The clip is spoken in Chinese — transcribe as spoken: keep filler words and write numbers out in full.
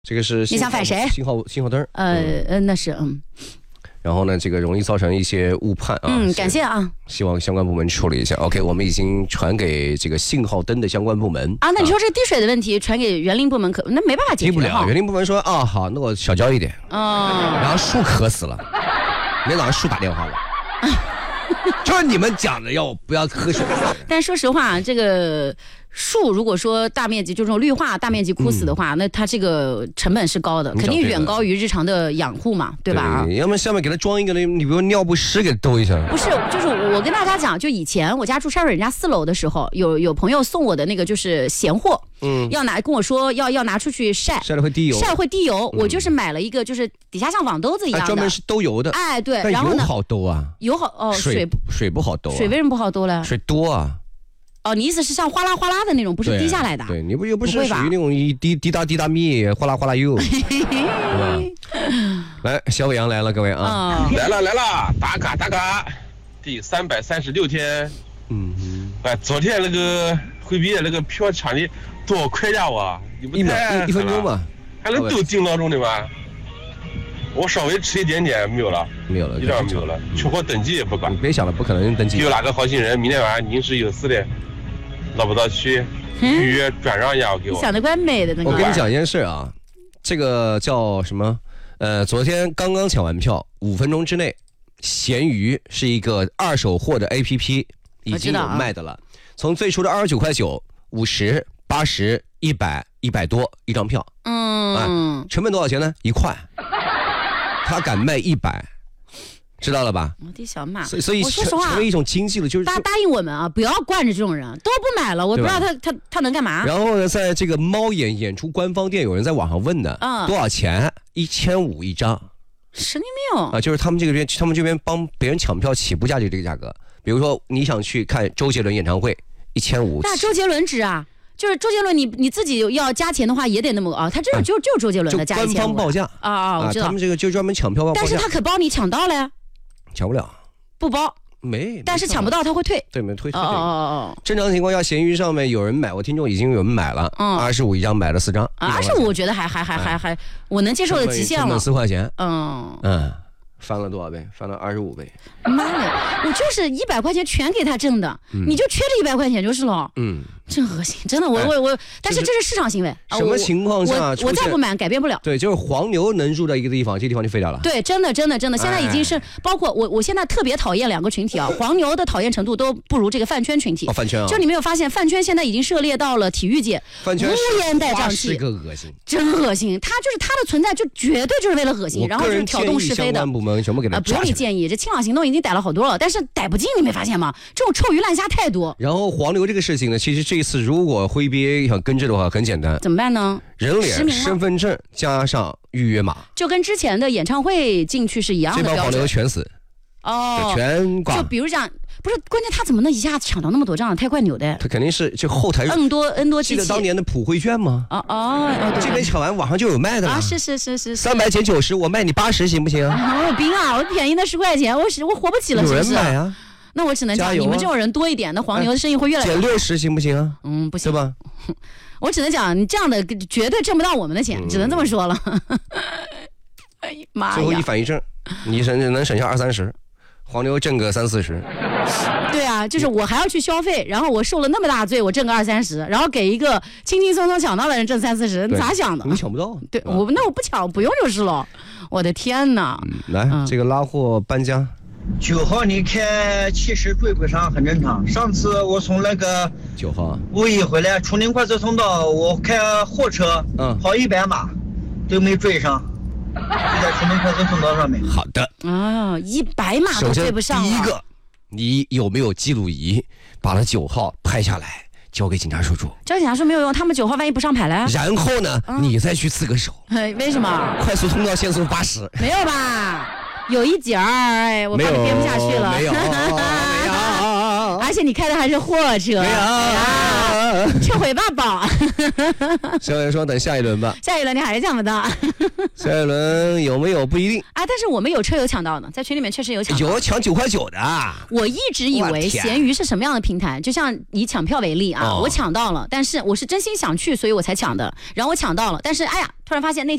这个是你想反谁？ 信号信号灯。 呃呃，那是嗯。 然后呢，这个容易造成一些误判啊。 嗯，感谢啊。 希望相关部门处理一下。OK， 我们已经传给这个信号灯的相关部门啊。那你说这个滴水的问题传给园林部门可那没办法解决。 滴不了，园林部门说啊好，那我少交一点。 哦。 然后树渴死了，明天早上树打电话了。就是你们讲的要不要喝水？ 但说实话，这个树如果说大面积就这种绿化大面积枯死的话，嗯、那它这个成本是高的，肯定远高于日常的养护嘛，对吧？ 对，要么下面给它装一个，你比如尿不湿给兜一下。 不是，就是我跟大家讲，就以前我家住山水人家四楼的时候，有有朋友送我的那个就是闲货，嗯，要拿跟我说要要拿出去晒， 晒了会滴油， 晒会滴油。嗯、我就是买了一个，就是底下像网兜子一样的， 专门是兜油的。 哎，对， 但然后呢， 油好兜啊， 油好哦，水水不好兜、啊， 水为什么不好兜了？ 水多啊。 哦，你意思是像哗啦哗啦的那种，不是滴下来的？ 对，对你不又不是属于那种一滴滴答滴答蜜，哗啦哗啦又。来，小伟阳来了，各位啊， 来了来了，打卡打卡，第三百三十六天。嗯嗯。哎，昨天那个回避那个票抢的多快呀！我，你不太一分钟吧？ 还能都进当中的吗？我稍微迟一点点没有了， 没有了， 一点没有了。缺货登记也不管， 你别想了，不可能登记。 有哪个好心人，明天晚上临时有事的，捞不到去预约转让一下，我给我。 想得怪美的， 我跟你讲一件事啊，这个叫什么？呃，昨天刚刚抢完票，五分钟之内，闲鱼是一个二手货的 A P P， 已经有卖的了。啊、从最初的二十九块九、五十、八十、一百、一百多一张票，嗯，啊，成本多少钱呢？一块。他敢卖一百，知道了吧？ 我的小马， 所以所以我说实话， 成为一种经济了，就是大家答应我们啊，不要惯着这种人，都不买了，我不知道他他他能干嘛。 然后呢，在这个猫眼演出官方店，有人在网上问呢，嗯，多少钱？一千五一张， 神经病啊！就是他们这边，他们这边帮别人抢票起步价就这个价格。比如说你想去看周杰伦演唱会，一千五。 那周杰伦值啊？就是周杰伦你，你你自己要加钱的话也得那么啊，他这就就周杰伦的加一千五， 官方报价啊啊，我知道， 他们这个就专门抢票报价， 但是他可帮你抢到了呀， 抢不了， 不包， 没， 但是抢不到他会退， 对，没退退。 哦哦哦， 正常情况下，闲鱼上面有人买，我听众已经有人买了，嗯，二十五一张买了四张， 二十五我觉得还还还还还我能接受的极限了， 四块钱， 嗯嗯。翻了多少倍？翻了二十五倍。 妈呀！我就是一百块钱全给他挣的，嗯、你就缺这一百块钱就是了。嗯，真恶心，真的，我、哎、我我，但是这是市场行为。 什么情况下我我再不买改变不了。 对，就是黄牛能入到一个地方，这个地方就废掉了。 对，真的真的真的，现在已经是、哎、包括我，我现在特别讨厌两个群体啊，黄牛的讨厌程度都不如这个饭圈群体。 哦，饭圈啊！ 就你没有发现，饭圈现在已经涉猎到了体育界， 饭圈乌烟瘴瘴气， 是个恶心， 真恶心。他就是他的存在，就绝对就是为了恶心，然后就是挑动是非的。 部门全部给他啊，不用你建议，这清朗行动已经逮了好多了，但是逮不进，你没发现吗？这种臭鱼烂虾太多。 然后黄牛这个事情呢，其实这一次如果挥别想跟着的话，很简单， 怎么办呢？ 人脸、身份证加上预约码， 就跟之前的演唱会进去是一样的标准。 这帮黄牛全死。 哦， 全挂。 就比如讲，不是关键，他怎么能一下子抢到那么多张？太怪牛的。 他肯定是就后台 N 多 N 多机器。 记得当年的普惠券吗？ 哦哦， 这边抢完网上就有卖的了。 啊，是是是是。 三百减九十，我卖你八十行不行？ 我有病啊！我便宜的十块钱，我是我活不起了，是不是？ 有人买啊。 那我只能讲，你们这种人多一点，那黄牛的生意会越来越。 减六十行不行啊？ 嗯，不行， 对吧？ 我只能讲，你这样的绝对挣不到我们的钱，只能这么说了。哎呀妈呀！ 最后一返一证，你省能省下二三十。黄牛挣个三四十， 对啊，就是我还要去消费，然后我受了那么大罪，我挣个二三十，然后给一个轻轻松松抢到的人挣三四十，你咋想的？ 你抢不到， 对我那我不抢，不用就是了。我的天哪！ 嗯、来、嗯，这个拉货搬家， 九号你开七十追不上很正常。上次我从那个九号五一回来，崇宁快速通道，我开货车，嗯，跑一百码都没追上。就在崇宁快速通道上面。 好的啊，一百码都追不上。 第一个，你有没有记录仪把那九号拍下来，交给警察叔叔？ 交给警察叔叔没有用，他们九号万一不上牌了。 然后呢，嗯、你再去自个手。 为什么？ 快速通道限速八十。 没有吧？有一节儿，哎，我怕你编不下去了。 没有，没有。 而且你开的还是货车。 没有。 撤回吧，宝。 小伟说等下一轮吧。 下一轮你还是抢不到。 下一轮有没有不一定啊？但是我们有车友抢到的，在群里面确实有抢到。 有抢九块九的。 我一直以为闲鱼是什么样的平台？就像以抢票为例啊，哦、我抢到了，但是我是真心想去，所以我才抢的。然后我抢到了，但是哎呀，突然发现那天。